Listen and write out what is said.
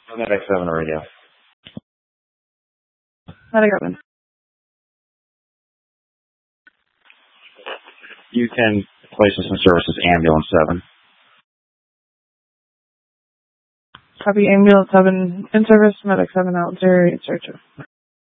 Medic 7 radio. Medic 7. You can place us in service as Ambulance 7. Copy, Ambulance 7 in service, Medic 7 out, 08 search.